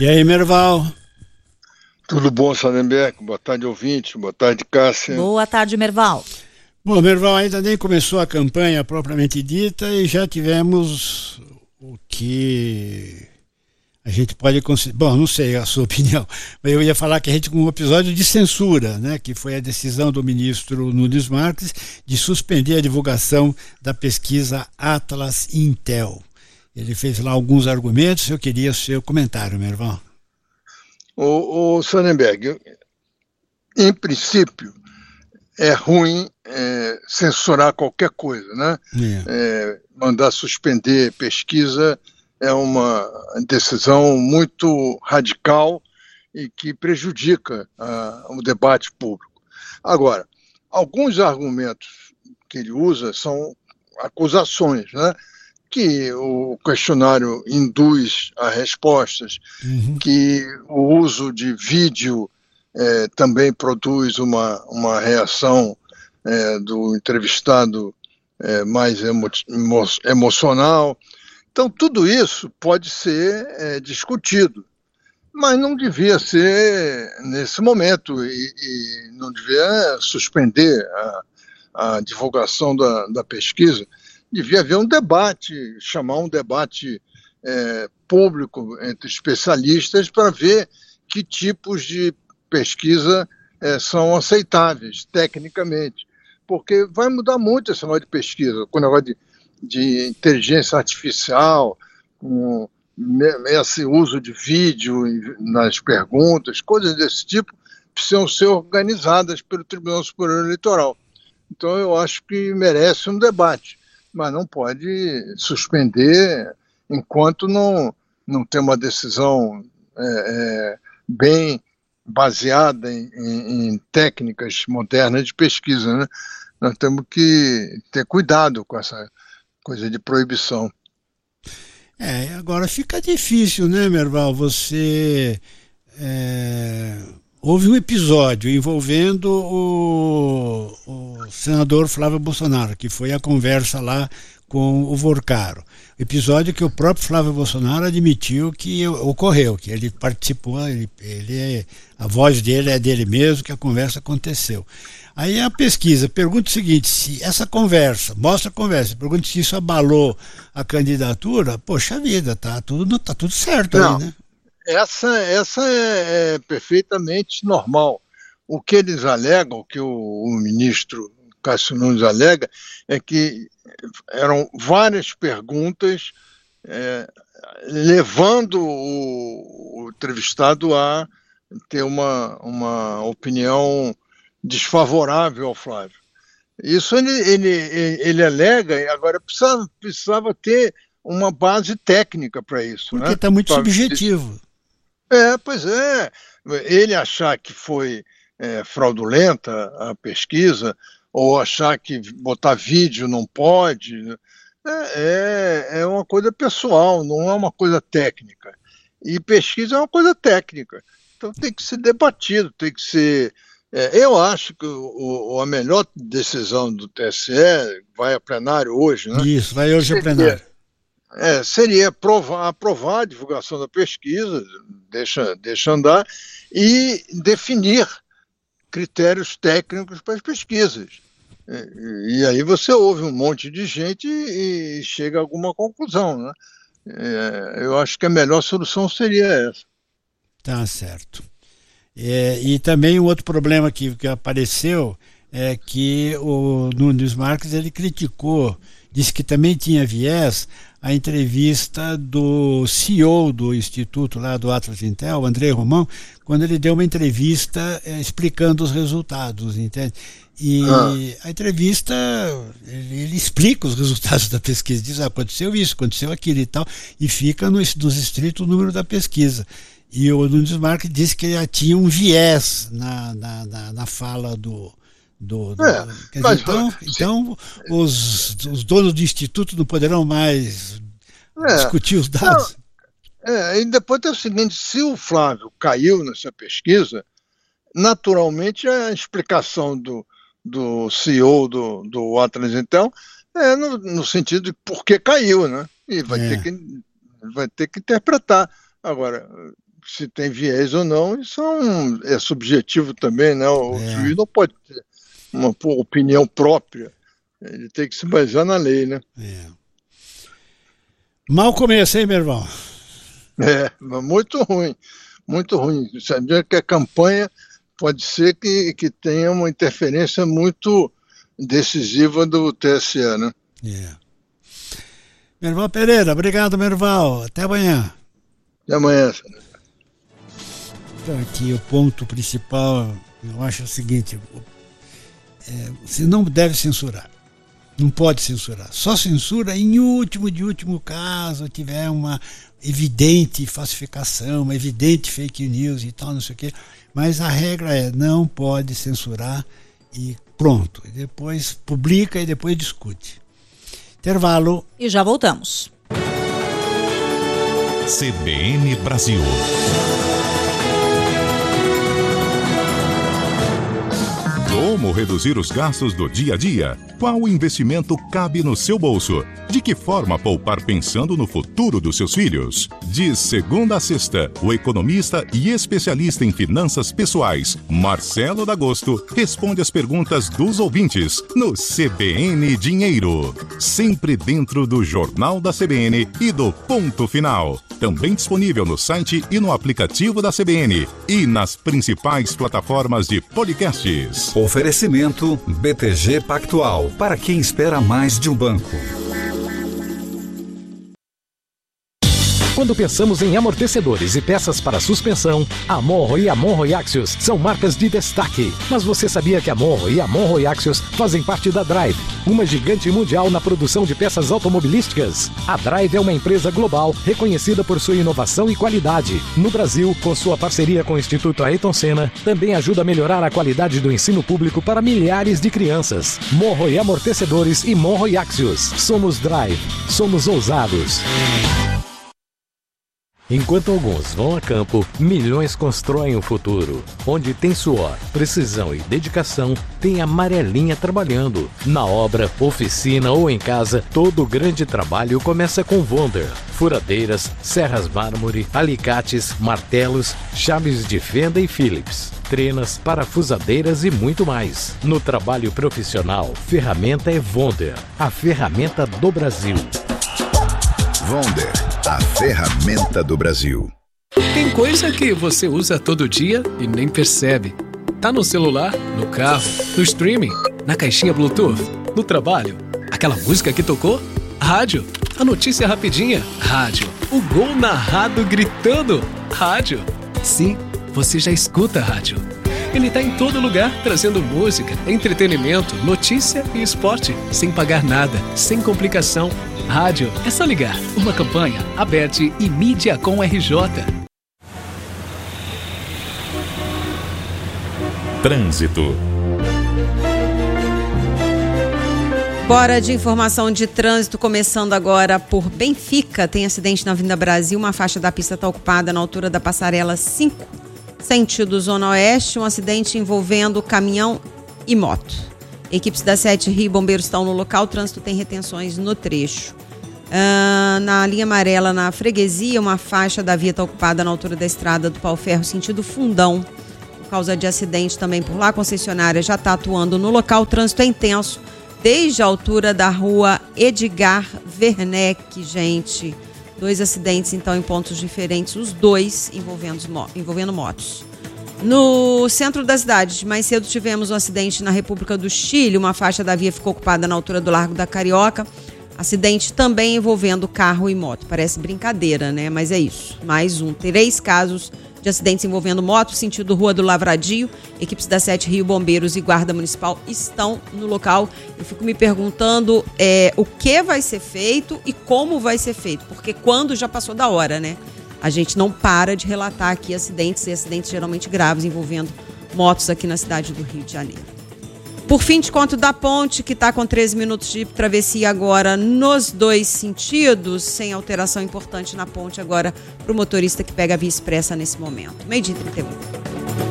E aí, Merval? Tudo bom, Salemberg? Boa tarde, ouvinte. Boa tarde, Cássia. Boa tarde, Merval. Bom, Merval, ainda nem começou a campanha propriamente dita e já tivemos o que a gente pode considerar. Bom, não sei a sua opinião, mas eu ia falar que a gente com um episódio de censura, né, que foi a decisão do ministro Nunes Marques de suspender a divulgação da pesquisa Atlas Intel. Ele fez lá alguns argumentos, eu queria o seu comentário, Merval. O Salemberg, em princípio, é ruim censurar qualquer coisa, né? Mandar suspender pesquisa é uma decisão muito radical e que prejudica o debate público. Agora, alguns argumentos que ele usa são acusações, né? Que o questionário induz a respostas, que o uso de vídeo também produz uma reação do entrevistado mais emocional. Então, tudo isso pode ser discutido, mas não devia ser nesse momento e não devia suspender a divulgação da pesquisa. Devia haver um debate, chamar um debate público entre especialistas para ver que tipos de pesquisa são aceitáveis tecnicamente, porque vai mudar muito esse negócio de pesquisa, com o negócio de inteligência artificial, com esse uso de vídeo nas perguntas, coisas desse tipo, precisam ser organizadas pelo Tribunal Superior Eleitoral. Então eu acho que merece um debate, mas não pode suspender enquanto não tem uma decisão bem baseada em técnicas modernas de pesquisa, né? Nós temos que ter cuidado com essa coisa de proibição. Agora fica difícil, né, Merval? Houve um episódio envolvendo o senador Flávio Bolsonaro, que foi a conversa lá com o Vorcaro. Episódio que o próprio Flávio Bolsonaro admitiu que ocorreu, que ele participou, a voz dele é dele mesmo, que a conversa aconteceu. Aí a pesquisa pergunta o seguinte: se essa conversa, mostra a conversa, pergunta se isso abalou a candidatura, poxa vida, tá tudo certo. Não, aí, né? Essa é perfeitamente normal. O que eles alegam, o que o ministro Cássio Nunes alega, é que eram várias perguntas levando o entrevistado a ter uma opinião desfavorável ao Flávio. Isso ele alega, e agora precisava ter uma base técnica para isso. Porque está muito subjetivo. Pois é. Ele achar que foi fraudulenta a pesquisa, ou achar que botar vídeo não pode, é uma coisa pessoal, não é uma coisa técnica. E pesquisa é uma coisa técnica. Então tem que ser debatido, tem que ser... eu acho que a melhor decisão do TSE vai a plenário hoje, né? Isso, vai hoje a plenário. Seria aprovar a divulgação da pesquisa, deixa andar, e definir critérios técnicos para as pesquisas. E aí você ouve um monte de gente e chega a alguma conclusão, né? Eu acho que a melhor solução seria essa. Tá certo. E também um outro problema que apareceu é que o Nunes Marques ele criticou, disse que também tinha viés a entrevista do CEO do Instituto lá do Atlas Intel, André Romão, quando ele deu uma entrevista explicando os resultados, entende? E a entrevista, ele explica os resultados da pesquisa, diz, aconteceu isso, aconteceu aquilo e tal, e fica nos estrito o número da pesquisa. E o Nunes Marques disse que já tinha um viés na fala então os donos do instituto não poderão mais discutir os dados. E depois tem o seguinte: se o Flávio caiu nessa pesquisa, naturalmente a explicação do CEO do Atlas Intel no sentido de por que caiu, né? E vai ter que interpretar. Agora, se tem viés ou não, isso é subjetivo também, né? O juiz não pode ter uma opinião própria, ele tem que se basear na lei, né? Mau começo, hein, meu irmão? Muito ruim, muito ruim. Sabia que a campanha pode ser que tenha uma interferência muito decisiva do TSE, né? Merval Pereira, obrigado, Merval. Até amanhã. Até amanhã. Então, aqui o ponto principal, eu acho o seguinte: você não deve censurar. Não pode censurar. Só censura de último caso, tiver uma evidente falsificação, uma evidente fake news e tal, não sei o quê. Mas a regra é, não pode censurar e pronto. E depois publica e depois discute. Intervalo. E já voltamos. CBN Brasil. Como reduzir os gastos do dia a dia? Qual investimento cabe no seu bolso? De que forma poupar pensando no futuro dos seus filhos? De segunda a sexta, o economista e especialista em finanças pessoais, Marcelo D'Agosto, responde as perguntas dos ouvintes no CBN Dinheiro. Sempre dentro do Jornal da CBN e do Ponto Final. Também disponível no site e no aplicativo da CBN e nas principais plataformas de podcasts. Oferecimento BTG Pactual, para quem espera mais de um banco. Quando pensamos em amortecedores e peças para suspensão, a Monro e a Monro Axios são marcas de destaque. Mas você sabia que a Monro e a Monro Axios fazem parte da Drive, uma gigante mundial na produção de peças automobilísticas? A Drive é uma empresa global reconhecida por sua inovação e qualidade. No Brasil, com sua parceria com o Instituto Ayrton Senna, também ajuda a melhorar a qualidade do ensino público para milhares de crianças. Monro e Amortecedores e Monro e Axios. Somos Drive. Somos ousados. Enquanto alguns vão a campo, milhões constroem o futuro. Onde tem suor, precisão e dedicação, tem a Amarelinha trabalhando. Na obra, oficina ou em casa, todo grande trabalho começa com Wonder. Furadeiras, serras mármore, alicates, martelos, chaves de fenda e Phillips, trenas, parafusadeiras e muito mais. No trabalho profissional, ferramenta é Wonder, a ferramenta do Brasil. Wonder, a ferramenta do Brasil. Tem coisa que você usa todo dia e nem percebe. Tá no celular, no carro, no streaming, na caixinha Bluetooth, no trabalho. Aquela música que tocou? Rádio. A notícia rapidinha? Rádio. O gol narrado gritando? Rádio. Sim, você já escuta a rádio. Ele tá em todo lugar, trazendo música, entretenimento, notícia e esporte, sem pagar nada, sem complicação. Rádio, é só ligar. Uma campanha, Aberte e Mídia com RJ. Trânsito. Bora de informação de trânsito, começando agora por Benfica. Tem acidente na Avenida Brasil, uma faixa da pista está ocupada na altura da passarela 5, sentido Zona Oeste, um acidente envolvendo caminhão e moto. Equipes da 7 Rio e bombeiros estão no local, o trânsito tem retenções no trecho. Na linha amarela, na freguesia, uma faixa da via está ocupada na altura da estrada do Pau Ferro, sentido Fundão. Por causa de acidente também por lá, a concessionária já está atuando no local, o trânsito é intenso desde a altura da rua Edgar Werneck, gente. 2 acidentes, então, em pontos diferentes, os dois envolvendo motos. No centro da cidade, mais cedo tivemos um acidente na República do Chile, uma faixa da via ficou ocupada na altura do Largo da Carioca. Acidente também envolvendo carro e moto. Parece brincadeira, né? Mas é isso. Mais 3 casos de acidentes envolvendo moto, sentido Rua do Lavradio. Equipes da 7 Rio, bombeiros e guarda municipal estão no local. Eu fico me perguntando o que vai ser feito e como vai ser feito, porque quando já passou da hora, né? A gente não para de relatar aqui acidentes, e acidentes geralmente graves envolvendo motos aqui na cidade do Rio de Janeiro. Por fim, desconto da ponte, que está com 13 minutos de travessia agora nos 2 sentidos, sem alteração importante na ponte agora para o motorista que pega a via expressa nesse momento. 12h31.